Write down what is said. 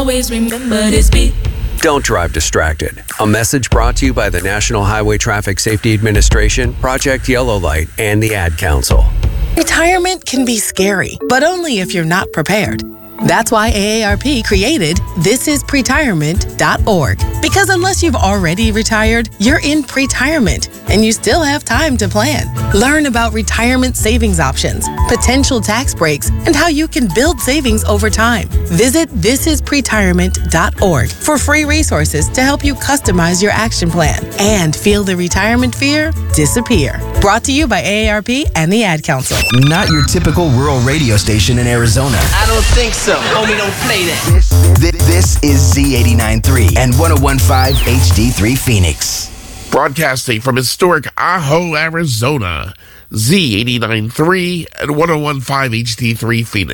Always remember this beat. Don't drive distracted. A message brought to you by the National Highway Traffic Safety Administration, Project Yellow Light, and the Ad Council. Retirement can be scary, but only if you're not prepared. That's why AARP created thisispretirement.org. Because unless you've already retired, you're in pretirement, and you still have time to plan. Learn about retirement savings options, potential tax breaks, and how you can build savings over time. Visit thisispretirement.org for free resources to help you customize your action plan and feel the retirement fear disappear. Brought to you by AARP and the Ad Council. Not your typical rural radio station in Arizona. I don't think so. Homie, don't play that. This is Z89.3 and 101.5 HD3 Phoenix. Broadcasting from historic Ajo, Arizona. Z89.3 and 101.5 HD3 Phoenix.